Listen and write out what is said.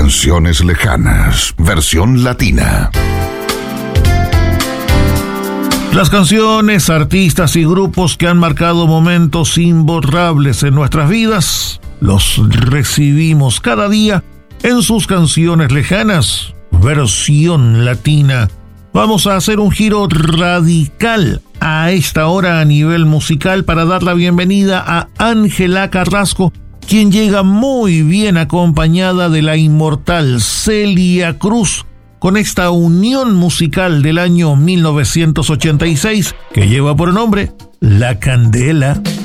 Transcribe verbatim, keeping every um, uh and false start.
Canciones lejanas, versión latina. Las canciones, artistas y grupos que han marcado momentos imborrables en nuestras vidas, los recibimos cada día en sus canciones lejanas, versión latina. Vamos a hacer un giro radical a esta hora a nivel musical para dar la bienvenida a Ángela Carrasco, quien llega muy bien acompañada de la inmortal Celia Cruz, con esta unión musical del año mil novecientos ochenta y seis que lleva por nombre La Candela.